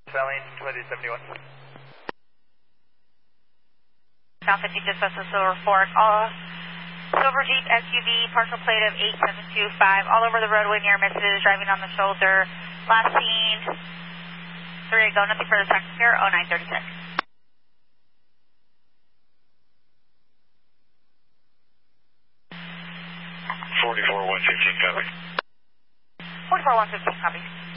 Selling 2071. South 50 dispatch to Silver Fork. Silver Jeep SUV, partial plate of 8725, all over the roadway near misses, driving on the shoulder. Last seen, 3 go, nothing further taxi here, 0936. 44-115, copy. 44-115, copy.